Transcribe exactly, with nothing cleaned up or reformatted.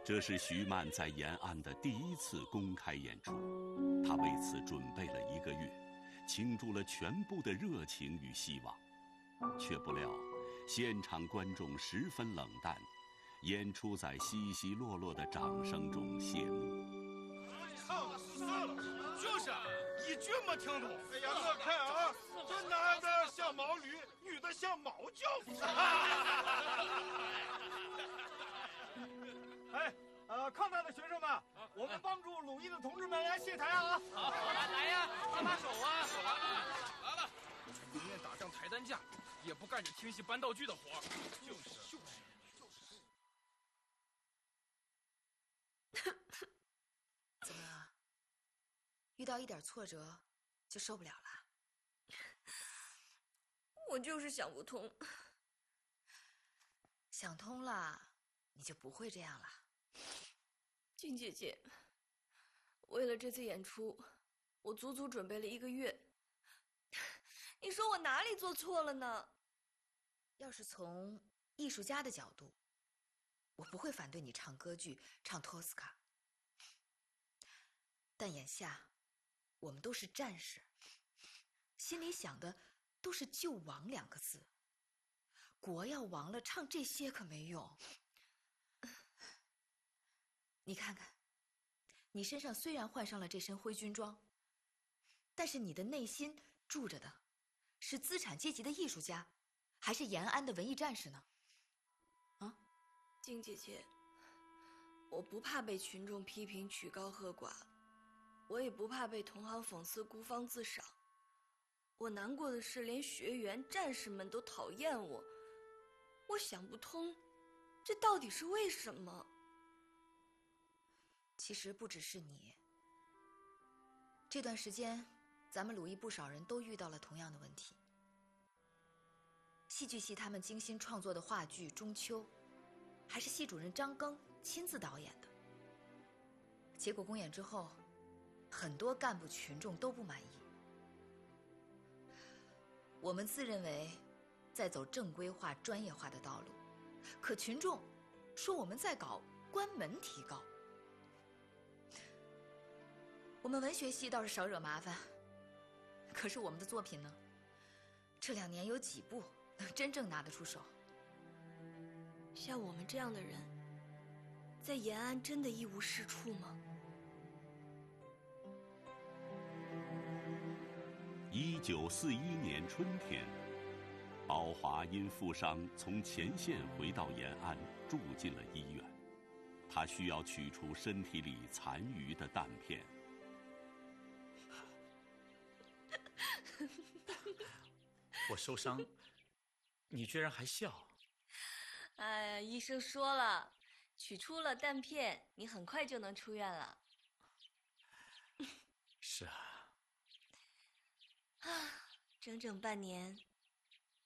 这是徐曼在延安的第一次公开演出，她为此准备了一个月，倾注了全部的热情与希望，却不料现场观众十分冷淡，演出在稀稀落落的掌声中谢幕。 算了算了，就是一句没听懂。哎呀，我看啊，这男的像毛驴，女的像毛教夫。哎，呃，抗战的学生们，我们帮助鲁艺的同志们来卸台啊！ 好，来来呀，搭把手啊！来了，宁愿打仗抬担架，也不干你听戏搬道具的活。就是就是就是。 怎么，遇到一点挫折就受不了了？ 我就是想不通。 想通了，你就不会这样了。 静姐姐，为了这次演出，我足足准备了一个月。你说我哪里做错了呢？ 要是从艺术家的角度，我不会反对你唱歌剧，唱托斯卡。但眼下，我们都是战士，心里想的都是救亡两个字。国要亡了，唱这些可没用。你看看，你身上虽然换上了这身灰军装，但是你的内心住着的是资产阶级的艺术家，还是延安的文艺战士呢？啊， 静姐姐，我不怕被群众批评曲高和寡，我也不怕被同行讽刺孤芳自赏。我难过的是，连学员、战士们都讨厌我。我想不通，这到底是为什么？ 其实不只是你。这段时间，咱们鲁艺不少人都遇到了同样的问题。戏剧系他们精心创作的话剧《中秋》，还是系主任张庚亲自导演的。结果公演之后，很多干部群众都不满意。我们自认为在走正规化、专业化的道路，可群众说我们在搞关门提高。我们文学系倒是少惹麻烦，可是我们的作品呢？这两年有几部能真正拿得出手？ 像我们这样的人，在延安真的一无是处吗？ 一九四一年春天，宝华因负伤从前线回到延安，住进了医院。他需要取出身体里残余的弹片。 我受伤，你居然还笑？ 哎呀，医生说了，取出了弹片，你很快就能出院了。 是啊。 啊，整整半年，